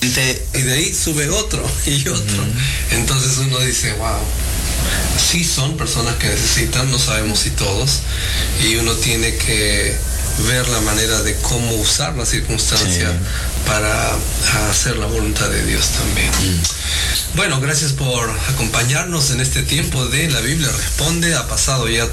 Y de ahí sube otro y otro. Entonces uno dice, wow, sí son personas que necesitan, no sabemos si todos, y uno tiene que ver la manera de cómo usar la circunstancia para hacer la voluntad de Dios también. Bueno, gracias por acompañarnos en este tiempo de La Biblia Responde. Ha pasado ya